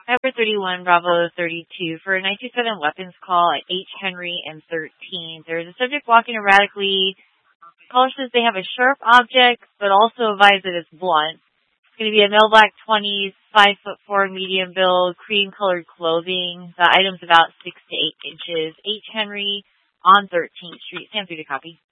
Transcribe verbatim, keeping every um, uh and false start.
November thirty-one, Bravo thirty-two, for a nine two seven weapons call at H. Henry and thirteenth. There's a subject walking erratically. Caller says they have a sharp object, but also advise that it's blunt. It's going to be a male black twenties, five foot four, medium build, cream colored clothing. The item's about six to eight inches. H. Henry on thirteenth Street. Stand through to copy.